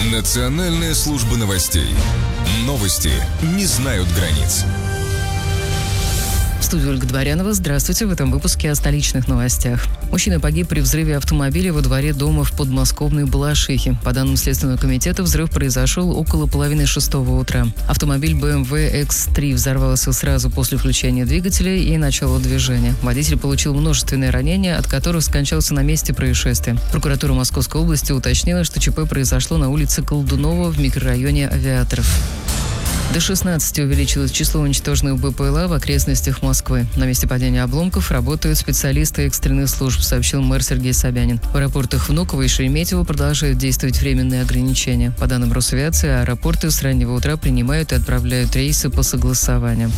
Национальная служба новостей. Новости не знают границ. В студии Ольга Дворянова. Здравствуйте. В этом выпуске о столичных новостях. Мужчина погиб при взрыве автомобиля во дворе дома в подмосковной Балашихе. По данным Следственного комитета, взрыв произошел около 5:30 утра. Автомобиль BMW X3 взорвался сразу после включения двигателя и начала движения. Водитель получил множественные ранения, от которых скончался на месте происшествия. Прокуратура Московской области уточнила, что ЧП произошло на улице Колдунова в микрорайоне Авиаторов. До 16 увеличилось число уничтоженных БПЛА в окрестностях Москвы. На месте падения обломков работают специалисты экстренных служб, сообщил мэр Сергей Собянин. В аэропортах Внуково и Шереметьево продолжают действовать временные ограничения. По данным Росавиации, аэропорты с раннего утра принимают и отправляют рейсы по согласованию.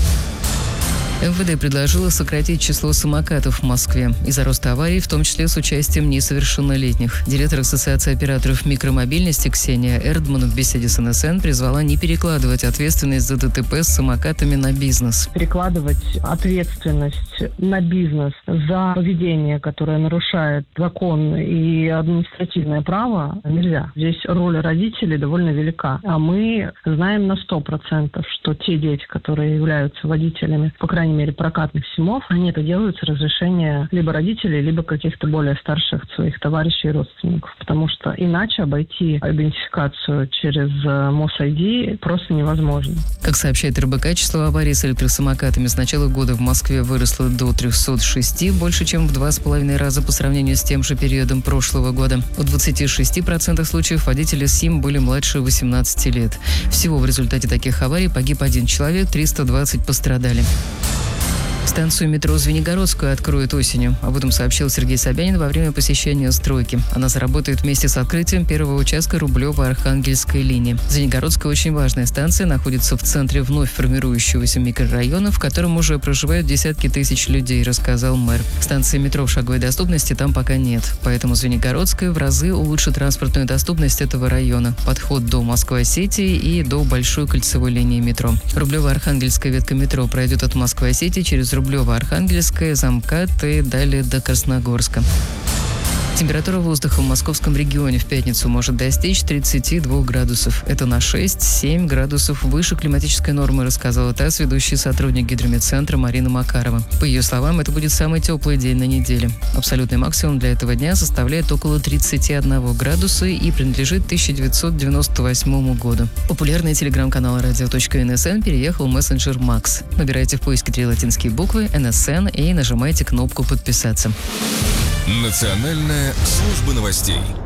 МВД предложило сократить число самокатов в Москве из-за роста аварий, в том числе с участием несовершеннолетних. Директор Ассоциации операторов микромобильности Ксения Эрдман в беседе с НСН призвала не перекладывать ответственность за ДТП с самокатами на бизнес. Перекладывать ответственность на бизнес за поведение, которое нарушает закон и административное право, нельзя. Здесь роль родителей довольно велика. А мы знаем на 100%, что те дети, которые являются водителями, по крайней мере, прокатных СИМов, они это делают с разрешения либо родителей, либо каких-то более старших своих товарищей и родственников. Потому что иначе обойти идентификацию через МОС-ID просто невозможно. Как сообщает РБК, число аварий с электросамокатами с начала года в Москве выросло до 306, больше, чем в 2,5 раза по сравнению с тем же периодом прошлого года. В 26% случаев водители СИМ были младше 18 лет. Всего в результате таких аварий погиб 1 человек, 320 пострадали. Станцию метро Звенигородскую откроют осенью. Об этом сообщил Сергей Собянин во время посещения стройки. Она заработает вместе с открытием первого участка Рублево-Архангельской линии. Звенигородская очень важная станция, находится в центре вновь формирующегося микрорайона, в котором уже проживают десятки тысяч людей, рассказал мэр. Станции метро в шаговой доступности там пока нет. Поэтому Звенигородская в разы улучшит транспортную доступность этого района. Подход до Москвы-Сити и до большой кольцевой линии метро. Рублево-Архангельская ветка метро пройдет от Москвы-Сити через Рублево-Архангельское, Замкат и далее до Красногорска. Температура воздуха в московском регионе в пятницу может достичь 32 градусов. Это на 6-7 градусов выше климатической нормы, рассказала ТАСС ведущий сотрудник Гидрометцентра Марина Макарова. По ее словам, это будет самый теплый день на неделе. Абсолютный максимум для этого дня составляет около 31 градуса и принадлежит 1998 году. Популярный телеграм-канал radio.nsn переехал в мессенджер Макс. Набирайте в поиске 3 латинские буквы НСН и нажимайте кнопку «Подписаться». Национальная служба новостей.